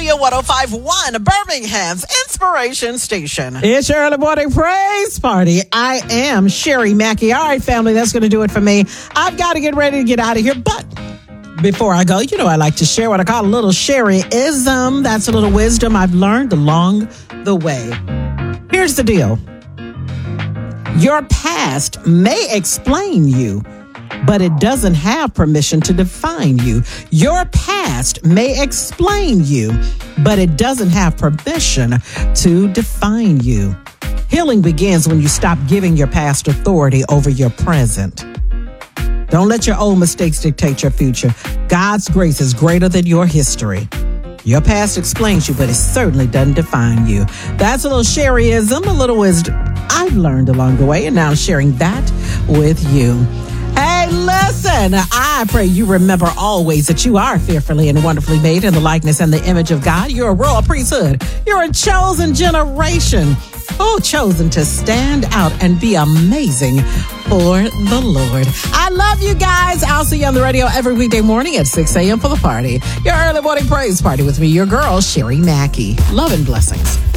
Radio 105.1, Birmingham's Inspiration Station. It's your early morning praise party. I am Sherry Mackey. All right, family, that's going to do it for me. I've got to get ready to get out of here, but before I go, I like to share what I call a little Sherry-ism. That's a little wisdom I've learned along the way. Here's the deal. Your past may explain you, but it doesn't have permission to define you. Your past may explain you, but it doesn't have permission to define you. Healing begins when you stop giving your past authority over your present. Don't let your old mistakes dictate your future. God's grace is greater than your history. Your past explains you, but it certainly doesn't define you. That's a little Sherryism, a little wisdom I've learned along the way, and now I'm sharing that with you. Hey, listen, I pray you remember always that you are fearfully and wonderfully made in the likeness and the image of God. You're a royal priesthood. You're a chosen generation. Oh, chosen to stand out and be amazing for the Lord. I love you guys. I'll see you on the radio every weekday morning at 6 a.m. for the party. Your early morning praise party with me, your girl, Sherry Mackey. Love and blessings.